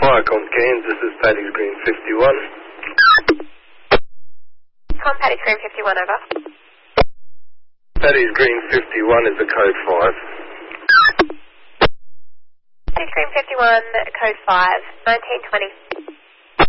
Park on Cairns, this is Paddy's Green 51. Con Paddy's Green 51, over. Paddy's Green 51 is the code 5. Paddy's Green 51, code 5, 1920.